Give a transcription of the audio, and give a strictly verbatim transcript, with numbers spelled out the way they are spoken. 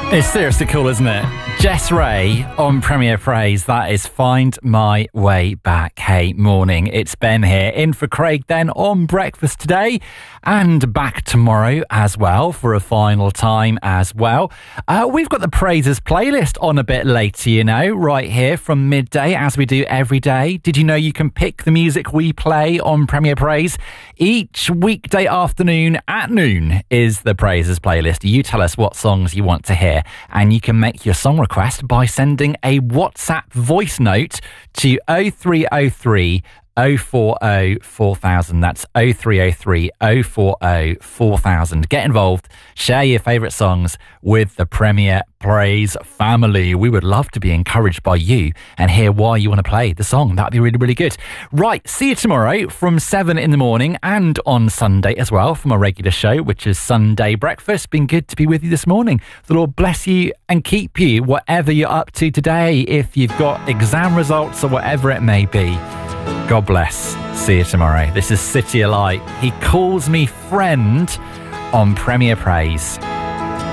It's seriously cool, isn't it? Jess Ray on Premier Praise. That is Find My Way Back. Hey, morning. It's Ben here, in for Craig then on breakfast today, and back tomorrow as well for a final time as well. Uh, we've got the Praises playlist on a bit later, you know, right here from midday as we do every day. Did you know you can pick the music we play on Premier Praise? Each weekday afternoon at noon is the Praises playlist. You tell us what songs you want to hear, and you can make your song request by sending a WhatsApp voice note to oh three oh three oh four oh four thousand. That's oh three oh three oh four oh four thousand. Get involved, share your favourite songs with the Premier Praise family. We would love to be encouraged by you and hear why you want to play the song. That'd be really, really good. Right, see you tomorrow from seven in the morning and on Sunday as well from our regular show, which is Sunday Breakfast. Been good to be with you this morning. The Lord bless you and keep you, whatever you're up to today. If you've got exam results or whatever it may be, God bless. See you tomorrow. This is City of Light. He calls me friend on Premier Praise.